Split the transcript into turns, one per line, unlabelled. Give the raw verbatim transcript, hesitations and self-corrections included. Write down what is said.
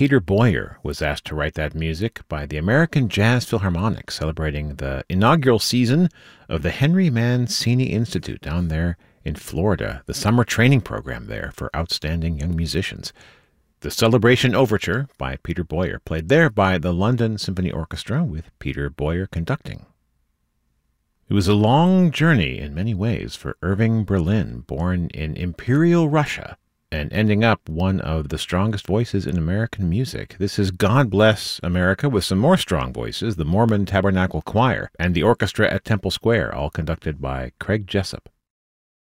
Peter Boyer was asked to write that music by the American Jazz Philharmonic, celebrating the inaugural season of the Henry Mancini Institute down there in Florida, the summer training program there for outstanding young musicians. The Celebration Overture by Peter Boyer, played there by the London Symphony Orchestra with Peter Boyer conducting. It was a long journey in many ways for Irving Berlin, born in Imperial Russia and ending up one of the strongest voices in American music. This is God Bless America with some more strong voices, the Mormon Tabernacle Choir and the orchestra at Temple Square, all conducted by Craig Jessup.